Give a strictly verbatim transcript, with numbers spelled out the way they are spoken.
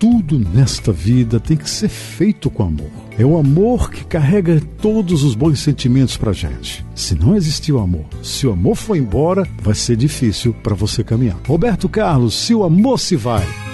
tudo nesta vida tem que ser feito com amor. É o amor que carrega todos os bons sentimentos pra gente. Se não existir o amor, se o amor for embora, vai ser difícil para você caminhar. Roberto Carlos, se o amor se vai.